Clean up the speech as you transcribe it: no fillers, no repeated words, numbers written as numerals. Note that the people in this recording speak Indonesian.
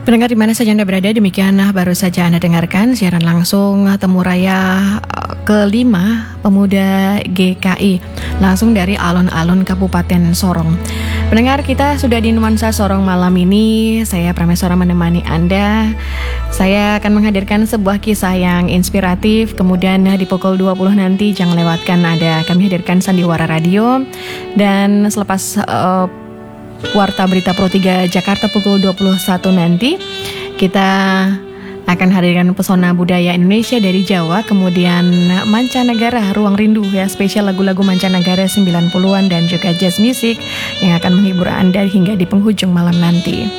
Pendengar di mana saja Anda berada, demikian baru saja Anda dengarkan siaran langsung Temu Raya kelima Pemuda GKI langsung dari alun-alun Kabupaten Sorong. Pendengar, kita sudah di nuansa Sorong malam ini. Saya Prameswara menemani Anda. Saya akan menghadirkan sebuah kisah yang inspiratif. Kemudian di pukul 20 nanti jangan lewatkan, ada kami hadirkan Sandiwara Radio. Dan selepas Warta Berita Pro 3 Jakarta pukul 21 nanti kita akan hadirkan pesona budaya Indonesia dari Jawa, kemudian mancanegara, Ruang Rindu ya, spesial lagu-lagu mancanegara 90-an dan juga jazz music yang akan menghibur Anda hingga di penghujung malam nanti.